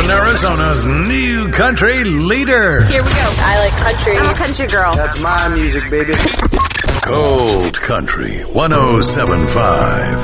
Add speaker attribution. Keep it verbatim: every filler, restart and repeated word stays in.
Speaker 1: Southern Arizona's new country leader.
Speaker 2: Here we go.
Speaker 3: I like country.
Speaker 2: I'm a country girl.
Speaker 4: That's my music, baby.
Speaker 1: Cold Country one oh seven point five.